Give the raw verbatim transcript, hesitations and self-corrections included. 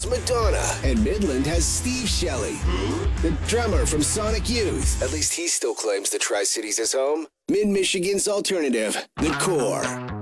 has Madonna. And Midland has Steve Shelley, the drummer from Sonic Youth. At least he still claims the Tri-Cities as home. Mid-Michigan's alternative, The Core.